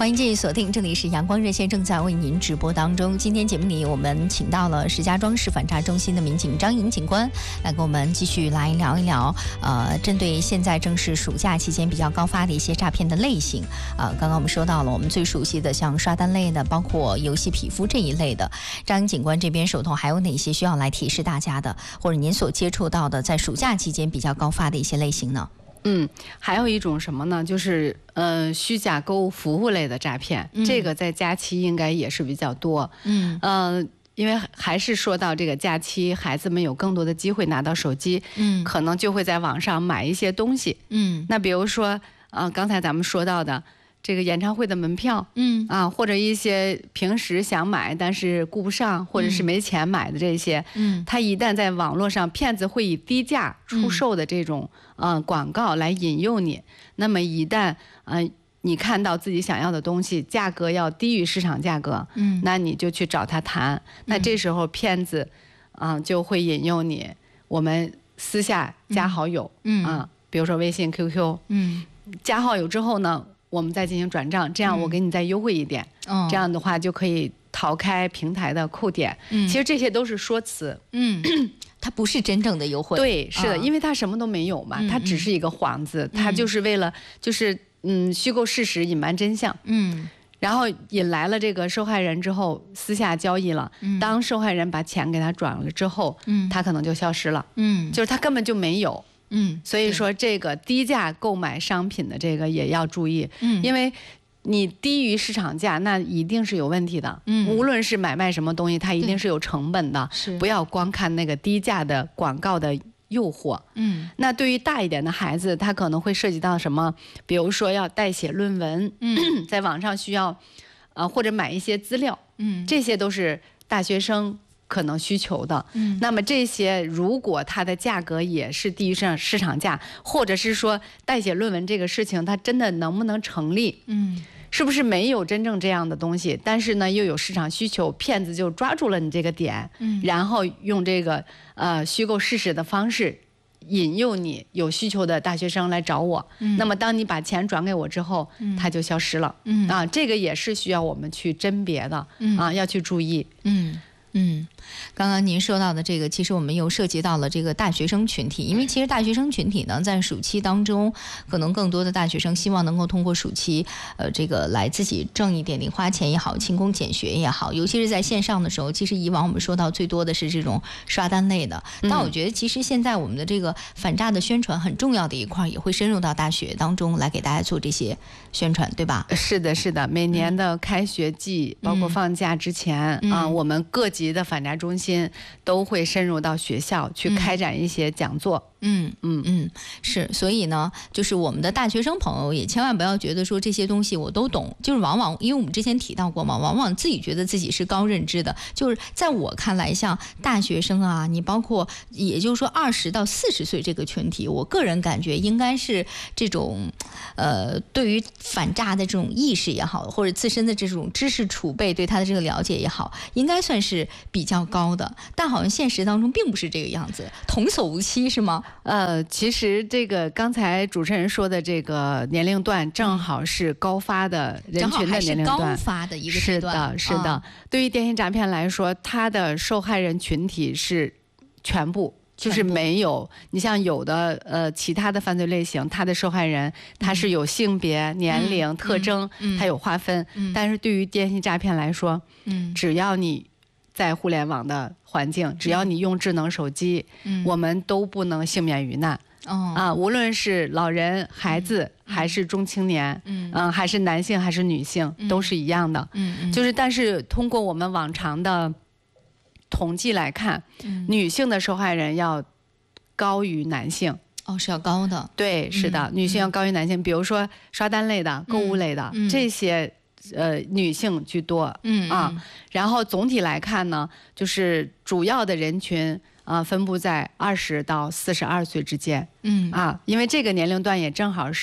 欢迎继续锁定，这里是阳光热线正在为您直播当中。今天节目里我们请到了石家庄市反诈中心的民警张颖警官来跟我们继续来聊一聊针对现在正是暑假期间比较高发的一些诈骗的类型刚刚我们说到了我们最熟悉的像刷单类的，包括游戏匹夫这一类的。张颖警官这边手头还有哪些需要来提示大家的，或者您所接触到的在暑假期间比较高发的一些类型呢？ 还有一种什么呢？就是虚假购物服务类的诈骗，这个在假期应该也是比较多。因为还是说到这个假期，孩子们有更多的机会拿到手机，可能就会在网上买一些东西。那比如说刚才咱们说到的这个演唱会的门票，或者一些平时想买但是顾不上或者是没钱买的这些，他一旦在网络上，骗子会以低价出售的这种广告来引诱你。那么一旦你看到自己想要的东西价格要低于市场价格，那你就去找他谈。那这时候骗子就会引诱你，我们私下加好友，比如说微信 QQ，加好友之后呢，我们再进行转账，这样我给你再优惠一点，这样的话就可以逃开平台的扣点。其实这些都是说辞， 它不是真正的优惠。 对，是的，因为它什么都没有嘛，它只是一个幌子，它就是为了虚构事实，隐瞒真相。然后引来了这个受害人之后，私下交易了。当受害人把钱给他转了之后，他可能就消失了。就是他根本就没有。所以说这个低价购买商品的这个也要注意，因为你低于市场价，那一定是有问题的。无论是买卖什么东西，它一定是有成本的，不要光看那个低价的广告的诱惑。那对于大一点的孩子，他可能会涉及到什么？比如说要代写论文，在网上需要或者买一些资料，这些都是大学生可能需求的。那么这些如果它的价格也是低于市场价，或者是说代写论文这个事情它真的能不能成立，是不是没有真正这样的东西，但是呢又有市场需求，骗子就抓住了你这个点，然后用这个虚构事实的方式引诱你有需求的大学生来找我。那么当你把钱转给我之后，他就消失了。这个也是需要我们去甄别的，要去注意。 刚刚您说到的这个，其实我们又涉及到了这个大学生群体，因为其实大学生群体呢，在暑期当中，可能更多的大学生希望能够通过暑期，这个来自己挣一点零花钱也好，勤工俭学也好，尤其是在线上的时候，其实以往我们说到最多的是这种刷单类的，但我觉得其实现在我们的这个反诈的宣传很重要的一块，也会深入到大学当中来给大家做这些宣传，对吧？ 是的，是的，每年的开学季，包括放假之前我们各级的反诈中心都会深入到学校去开展一些讲座。 是，所以呢，就是我们的大学生朋友也千万不要觉得说这些东西我都懂，就是往往因为我们之前提到过嘛，往往自己觉得自己是高认知的，就是在我看来，像大学生啊，你包括也就是说20到40岁这个群体，我个人感觉应该是这种对于反诈的这种意识也好，或者自身的这种知识储备对他的这个了解也好，应该算是比较高的，但好像现实当中并不是这个样子，童叟无欺是吗？ 其实这个刚才主持人说的这个年龄段正好是高发的人群的年龄段， 高发的一个阶段。 是的，对于电信诈骗来说，它的受害人群体是全部。就是没有，你像有的其他的犯罪类型，它的受害人它是有性别、年龄、特征，它有划分。但是对于电信诈骗来说，只要你在互联网的环境，只要你用智能手机，我们都不能幸免于难。无论是老人、孩子，还是中青年，还是男性还是女性，都是一样的。但是通过我们往常的统计来看，女性的受害人要高于男性。 是要高的。 对，是的，女性要高于男性。比如说刷单类的、购物类的，这些女性居多。然后总体来看呢，就是主要的人群分布在20到42岁之间。因为这个年龄段也正好是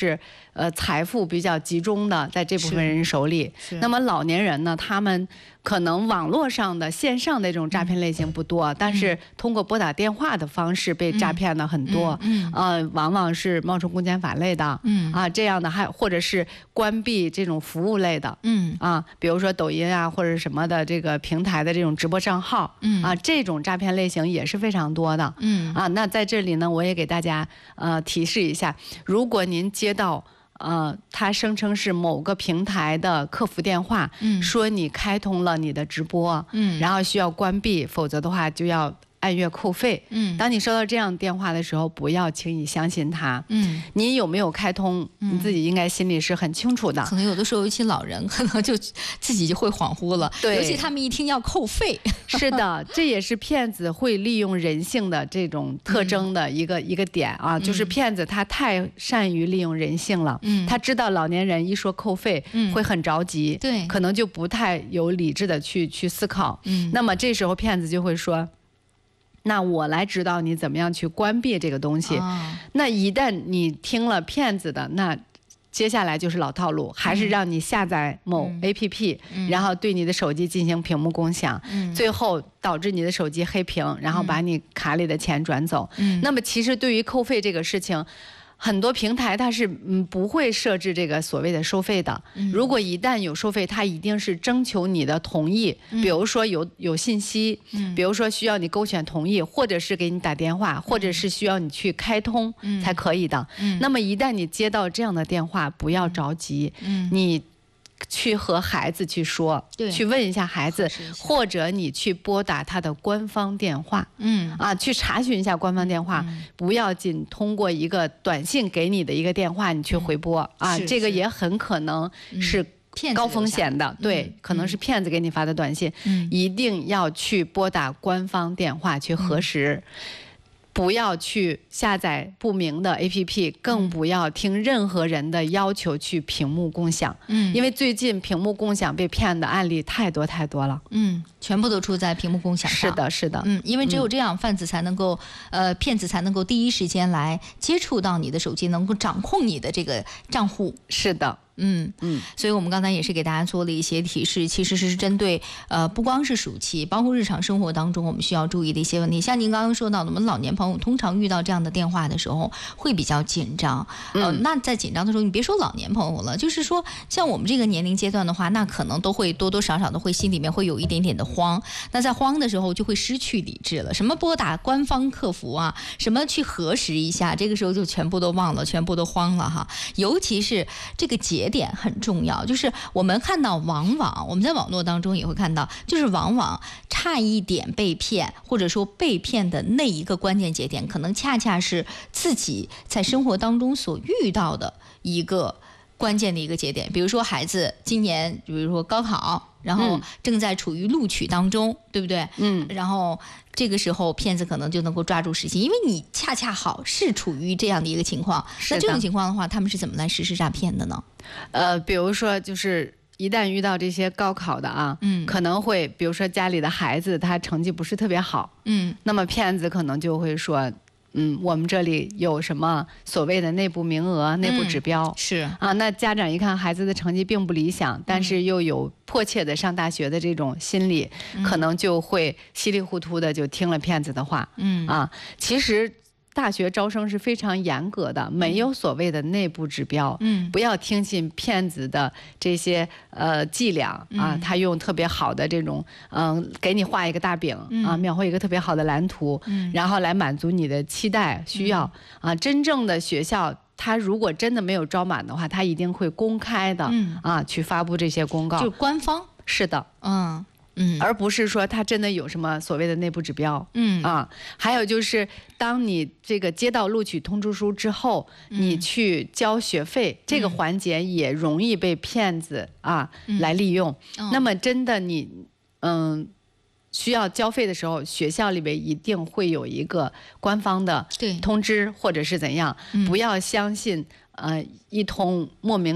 财富比较集中的在这部分人手里。那么老年人呢，他们可能网络上的线上的这种诈骗类型不多，但是通过拨打电话的方式被诈骗的很多，往往是冒充公检法类的，这样的，还或者是关闭这种服务类的，比如说抖音啊或者什么的这个平台的这种直播账号，这种诈骗类型也是非常多的，那在这里呢，我也给大家提示一下，如果您接到他声称是某个平台的客服电话，说你开通了你的直播，然后需要关闭，否则的话就要按月扣费。当你收到这样电话的时候，不要轻易相信他。你有没有开通，你自己应该心里是很清楚的。 可能有的时候，尤其老人，可能就自己就会恍惚了。 对， 尤其他们一听要扣费。 是的，这也是骗子会利用人性的这种特征的一个点啊，就是骗子他太善于利用人性了。他知道老年人一说扣费会很着急， 对， 可能就不太有理智的去思考。那么这时候骗子就会说，那我来指导你怎么样去关闭这个东西。那一旦你听了骗子的，那接下来就是老套路，还是让你下载某 APP，然后对你的手机进行屏幕共享，最后导致你的手机黑屏，然后把你卡里的钱转走。那么其实对于扣费这个事情，很多平台它是不会设置这个所谓的收费的。如果一旦有收费，它一定是征求你的同意，比如说有信息，比如说需要你勾选同意，或者是给你打电话，或者是需要你去开通才可以的。那么一旦你接到这样的电话，不要着急，你去和孩子去说，去问一下孩子，或者你去拨打他的官方电话，去查询一下官方电话，不要仅通过一个短信给你的一个电话你去回拨这个也很可能是高风险的，对，可能是骗子给你发的短信，一定要去拨打官方电话去核实。不要去下载不明的 APP， 更不要听任何人的要求去屏幕共享。因为最近屏幕共享被骗的案例太多太多了。 全部都出在屏幕共享上。 是的，是的。 因为只有这样，贩子才能够，骗子才能够第一时间来接触到你的手机，能够掌控你的这个账户。 是的。 所以我们刚才也是给大家做了一些提示，其实是针对不光是暑期，包括日常生活当中我们需要注意的一些问题。像您刚刚说到的，我们老年朋友通常遇到这样的电话的时候会比较紧张。那在紧张的时候，你别说老年朋友了，就是说像我们这个年龄阶段的话，那可能都会多多少少的会心里面会有一点点的慌。那在慌的时候就会失去理智了，什么拨打官方客服啊，什么去核实一下，这个时候就全部都忘了，全部都慌了哈。尤其是这个节点很重要，就是我们看到往往我们在网络当中也会看到，就是往往差一点被骗，或者说被骗的那一个关键节点，可能恰恰是自己在生活当中所遇到的一个关键的一个节点。比如说孩子今年比如说高考，然后正在处于录取当中，对不对？然后这个时候骗子可能就能够抓住时机，因为你恰恰好是处于这样的一个情况。那这种情况的话，他们是怎么来实施诈骗的呢？ 比如说就是一旦遇到这些高考的可能会比如说家里的孩子他成绩不是特别好，那么骗子可能就会说，我们这里有什么所谓的内部名额、内部指标， 是那家长一看孩子的成绩并不理想，但是又有迫切的上大学的这种心理，可能就会稀里糊涂的就听了骗子的话，其实大学招生是非常严格的，没有所谓的内部指标，不要听信骗子的这些伎俩他用特别好的这种给你画一个大饼描绘一个特别好的蓝图，然后来满足你的期待需要真正的学校他如果真的没有招满的话，他一定会公开的去发布这些公告， 就官方。 是的，而不是说他真的有什么所谓的内部指标。还有就是当你这个接到录取通知书之后，你去交学费，这个环节也容易被骗子来利用。那么真的你需要交费的时候，学校里边一定会有一个官方的通知或者是怎样，不要相信一通莫名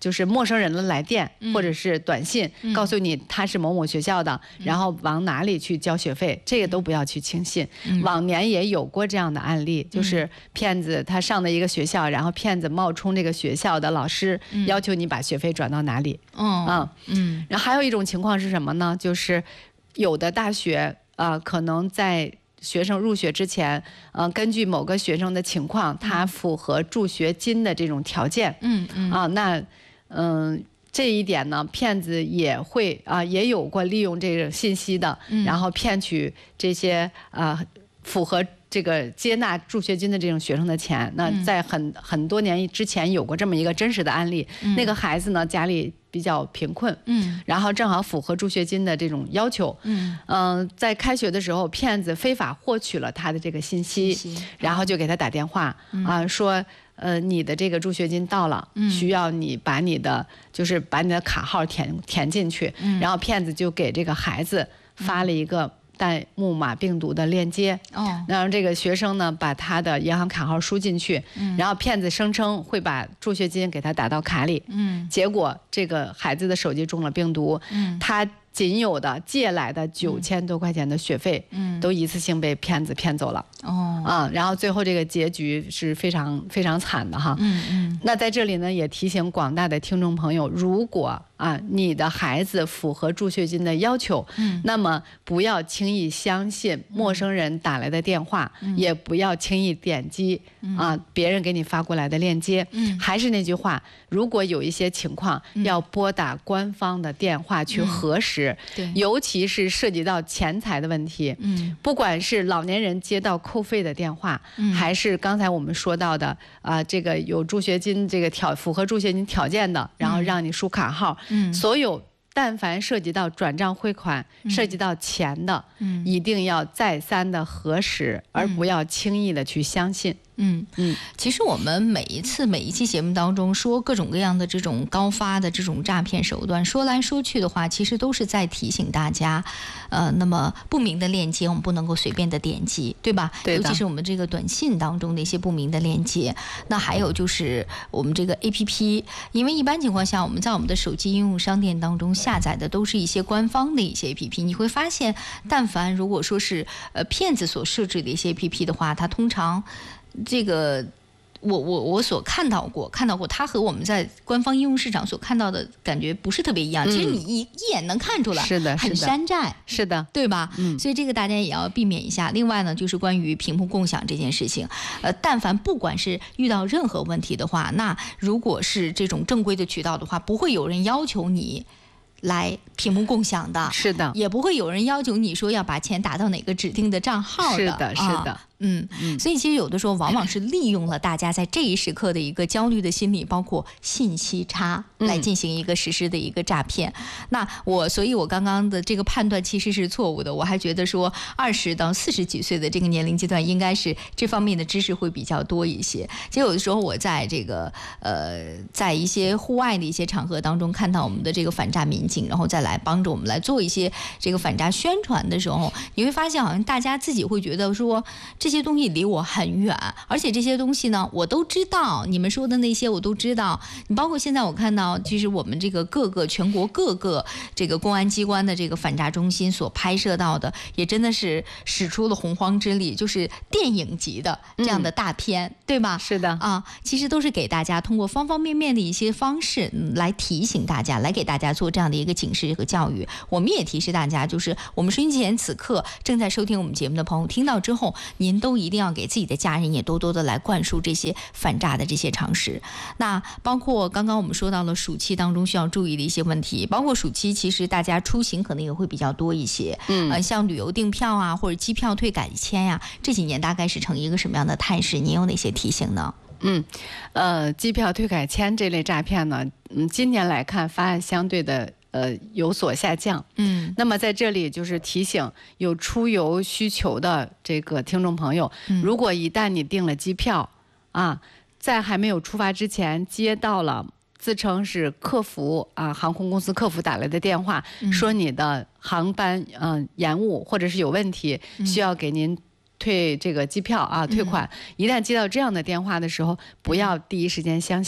就是陌生人的来电或者是短信，告诉你他是某某学校的，然后往哪里去交学费，这个都不要去轻信。往年也有过这样的案例，就是骗子他上的一个学校，然后骗子冒充这个学校的老师，要求你把学费转到哪里。然后还有一种情况是什么呢？就是有的大学可能在学生入学之前，根据某个学生的情况，他符合助学金的这种条件。这一点呢，骗子也会也有过利用这个信息的，然后骗取这些符合这个接纳助学金的这种学生的钱。那在很多年之前有过这么一个真实的案例，那个孩子呢家里比较贫困，然后正好符合助学金的这种要求，在开学的时候，骗子非法获取了他的这个信息，然后就给他打电话说你的这个助学金到了，需要你把你的卡号填进去，然后骗子就给这个孩子发了一个带木马病毒的链接，让这个学生呢把他的银行卡号输进去，然后骗子声称会把助学金给他打到卡里，结果这个孩子的手机中了病毒，他仅有的借来的9000多块钱的学费，都一次性被骗子骗走了。然后最后这个结局是非常非常惨的哈。那在这里呢，也提醒广大的听众朋友，如果你的孩子符合助学金的要求，那么不要轻易相信陌生人打来的电话，也不要轻易点击别人给你发过来的链接。还是那句话，如果有一些情况，要拨打官方的电话去核实。尤其是涉及到钱财的问题，不管是老年人接到扣费的电话，还是刚才我们说到的这个有助学金这个符合助学金条件的，然后让你输卡号，所有但凡涉及到转账汇款、涉及到钱的，一定要再三的核实，而不要轻易的去相信。 其实我们每一期节目当中说各种各样的这种高发的这种诈骗手段，说来说去的话，其实都是在提醒大家，那么不明的链接我们不能够随便的点击，对吧？ 对的。 尤其是我们这个短信当中的一些不明的链接。那还有就是我们这个 APP， 因为一般情况下我们在我们的手机应用商店当中下载的都是一些官方的一些 APP， 你会发现，但凡如果说是骗子所设置的一些 APP 的话，它通常这个我所看到过，它和我们在官方应用市场所看到的感觉不是特别一样。其实你一眼能看出来， 是的， 很山寨， 是的， 对吧？所以这个大家也要避免一下。另外呢，就是关于屏幕共享这件事情，但凡不管是遇到任何问题的话，那如果是这种正规的渠道的话，不会有人要求你来屏幕共享的， 是的， 也不会有人要求你说要把钱打到哪个指定的账号的， 是的，是的。 所以其实有的时候往往是利用了大家在这一时刻的一个焦虑的心理，包括信息差来进行一个实施的一个诈骗。所以我刚刚的这个判断其实是错误的，我还觉得说20到40几岁的这个年龄阶段应该是这方面的知识会比较多一些。其实有的时候我在这个在一些户外的一些场合当中看到我们的这个反诈民警，然后再来帮着我们来做一些这个反诈宣传的时候，你会发现好像大家自己会觉得说这些东西离我很远，而且这些东西呢我都知道，你们说的那些我都知道。你包括现在我看到其实我们这个全国各个这个公安机关的这个反诈中心所拍摄到的，也真的是使出了洪荒之力，就是电影级的这样的大片，对吧？ 是的其实都是给大家通过方方面面的一些方式来提醒大家，来给大家做这样的一个警示和教育。我们也提示大家，就是我们收音机前此刻正在收听我们节目的朋友，听到之后您都一定要给自己的家人也多多的来灌输这些反诈的这些常识。那包括刚刚我们说到了暑期当中需要注意的一些问题，包括暑期其实大家出行可能也会比较多一些，像旅游订票啊或者机票退改签呀，这几年大概是呈一个什么样的态势？您有哪些提醒呢？ 机票退改签这类诈骗呢，今年来看发案相对的有所下降。那么在这里就是提醒有出游需求的这个听众朋友，如果一旦你订了机票在还没有出发之前接到了自称是客服航空公司客服打来的电话，说你的航班延误或者是有问题，需要给您退这个机票退款。一旦接到这样的电话的时候，不要第一时间相信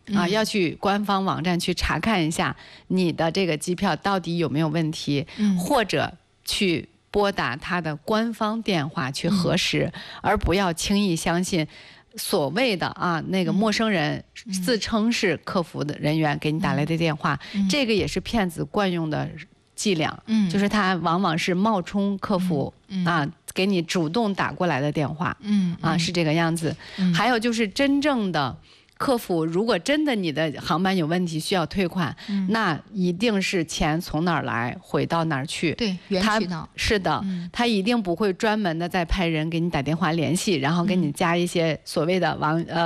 要去官方网站去查看一下你的这个机票到底有没有问题，或者去拨打他的官方电话去核实，而不要轻易相信所谓的那个陌生人自称是客服的人员给你打来的电话，这个也是骗子惯用的伎俩，就是他往往是冒充客服给你主动打过来的电话，是这个样子。还有就是真正的客服，如果真的你的航班有问题需要退款，那一定是钱从哪儿来回到哪儿去。 对，原渠道。 是的，他一定不会专门的再派人给你打电话联系，然后给你加一些所谓的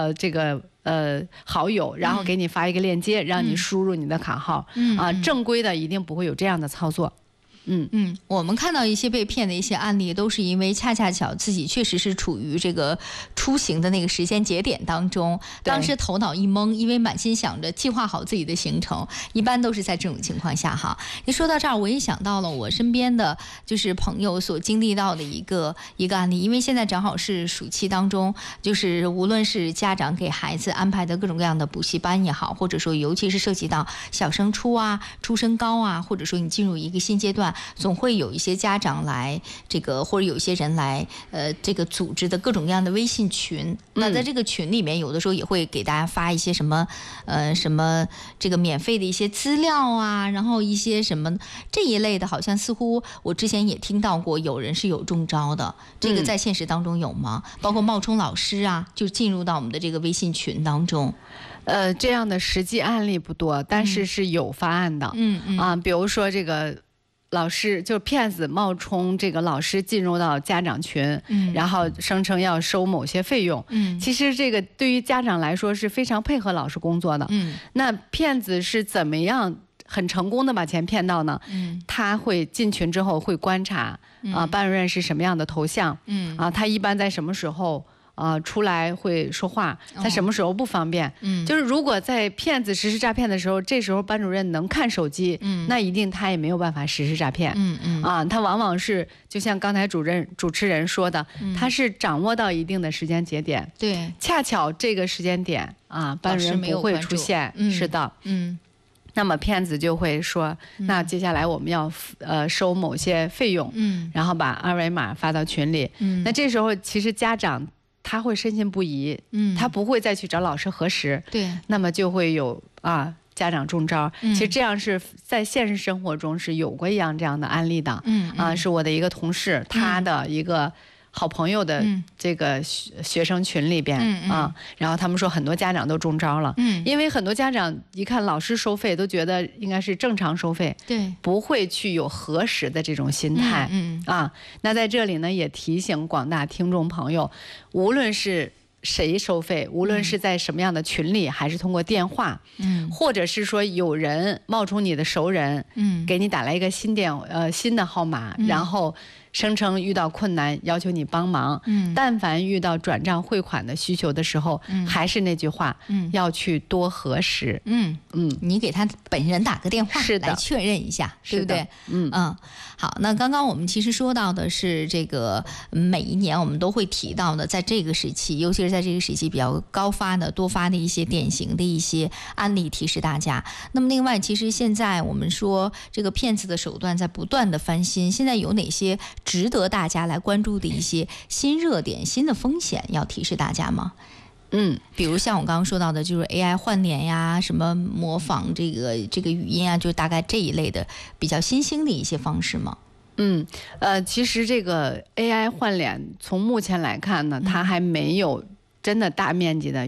好友，然后给你发一个链接，让你输入你的卡号。正规的一定不会有这样的操作。 我们看到一些被骗的一些案例，都是因为恰巧自己确实是处于这个出行的那个时间节点当中，当时头脑一懵，因为满心想着计划好自己的行程，一般都是在这种情况下哈。你说到这儿，我也想到了我身边的就是朋友所经历到的一个案例，因为现在正好是暑期当中，就是无论是家长给孩子安排的各种各样的补习班也好，或者说尤其是涉及到小升初初升高或者说你进入一个新阶段，总会有一些家长来这个，或者有一些人来这个组织的各种各样的微信群。那在这个群里面，有的时候也会给大家发一些什么这个免费的一些资料然后一些什么这一类的，好像似乎我之前也听到过有人是有中招的。这个在现实当中有吗？包括冒充老师就进入到我们的这个微信群当中。 这样的实际案例不多，但是是有发案的。比如说这个老师就是骗子冒充这个老师进入到家长群，然后声称要收某些费用。其实这个对于家长来说是非常配合老师工作的。那骗子是怎么样很成功的把钱骗到呢？他会进群之后会观察班主任是什么样的头像，他一般在什么时候出来会说话，在什么时候不方便。就是如果在骗子实施诈骗的时候，这时候班主任能看手机，那一定他也没有办法实施诈骗。他往往是就像刚才主持人说的，他是掌握到一定的时间节点， 对， 恰巧这个时间点班主任不会出现，是的，那么骗子就会说，那接下来我们要收某些费用，然后把二维码发到群里。那这时候其实家长他会深信不疑，他不会再去找老师核实， 对， 那么就会有家长中招。其实这样是在现实生活中是有过这样的案例的。是我的一个同事，他的一个好朋友的这个学生群里边然后他们说很多家长都中招了。因为很多家长一看老师收费都觉得应该是正常收费， 对， 不会去有核实的这种心态。那在这里呢也提醒广大听众朋友，无论是谁收费，无论是在什么样的群里，还是通过电话，或者是说有人冒充你的熟人，给你打来一个新的号码，然后声称遇到困难要求你帮忙，但凡遇到转账汇款的需求的时候，还是那句话，要去多核实。 你给他本人打个电话来确认一下，对不对？好，那刚刚我们其实说到的是这个每一年我们都会提到的，在这个时期，尤其是在这个时期比较多发的一些典型的一些案例提示大家。那么另外，其实现在我们说这个骗子的手段在不断的翻新，现在有哪些值得大家来关注的一些新热点、新的风险要提示大家吗？比如像我刚刚说到的，就是 AI 换脸什么模仿这个语音就大概这一类的比较新兴的一些方式吗？ 其实这个 AI 换脸从目前来看呢，它还没有真的大面积的